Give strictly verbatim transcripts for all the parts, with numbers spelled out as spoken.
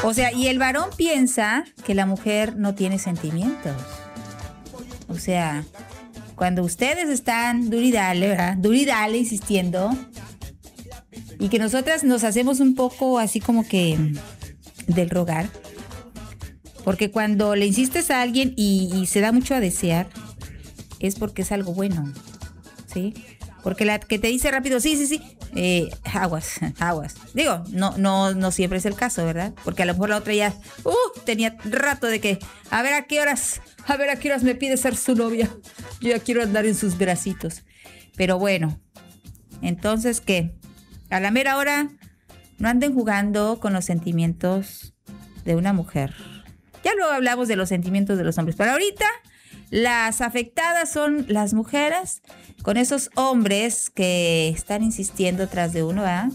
O sea, y el varón piensa que la mujer no tiene sentimientos. O sea, cuando ustedes están duridale, ¿verdad? Duridale insistiendo, y que nosotras nos hacemos un poco así como que del rogar, porque cuando le insistes a alguien y, y se da mucho a desear, es porque es algo bueno, ¿sí? Porque la que te dice rápido, sí, sí, sí, eh, aguas, aguas. Digo, no, no, no siempre es el caso, ¿verdad? Porque a lo mejor la otra ya, uh, tenía rato de que, a ver a qué horas, a ver a qué horas me pide ser su novia. Yo ya quiero andar en sus bracitos. Pero bueno, entonces, ¿qué? A la mera hora, no anden jugando con los sentimientos de una mujer. Ya luego hablamos de los sentimientos de los hombres, pero ahorita las afectadas son las mujeres con esos hombres que están insistiendo tras de uno, ¿verdad?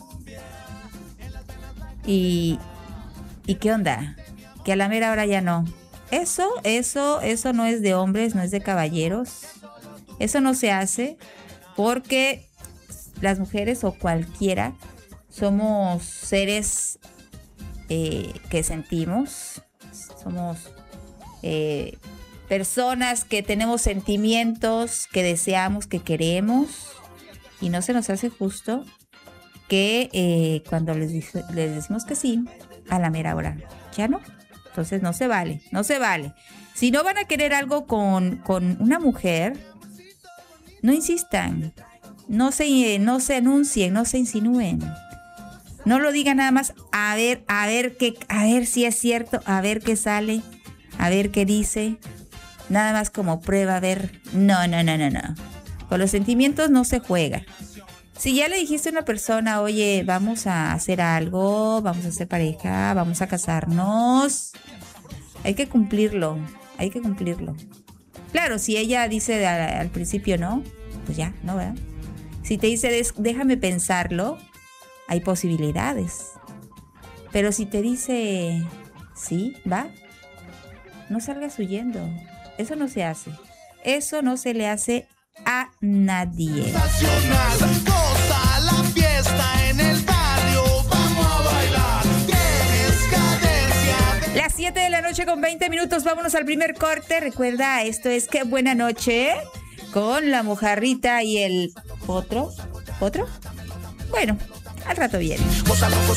Y, ¿y qué onda? Que a la mera hora ya no. Eso, eso, eso no es de hombres, no es de caballeros. Eso no se hace porque las mujeres o cualquiera somos seres eh, que sentimos, somos eh, personas que tenemos sentimientos, que deseamos, que queremos, y no se nos hace justo que eh, cuando les, dice, les decimos que sí, a la mera hora ya no. Entonces no se vale, no se vale. Si no van a querer algo con, con una mujer, no insistan, no se, no se anuncien, no se insinúen. No lo digan nada más, a ver, a ver qué, a ver si es cierto, a ver qué sale, a ver qué dice. Nada más como prueba, a ver. No, no, no, no, no. Con los sentimientos no se juega. Si ya le dijiste a una persona, oye, vamos a hacer algo, vamos a ser pareja, vamos a casarnos, hay que cumplirlo, hay que cumplirlo. Claro, si ella dice al, al principio no, pues ya, no, ¿verdad? Si te dice, déjame pensarlo, hay posibilidades. Pero si te dice, sí, va, no salgas huyendo. Eso no se hace. Eso no se le hace a nadie. Goza la fiesta en el barrio, vamos a bailar. Tienes cadencia. Las siete de la noche con veinte minutos, vámonos al primer corte. Recuerda, esto es Qué Buena Noche con la mojarrita y el potro. ¿Potro? Bueno, al rato viene. Gózalo, gózalo.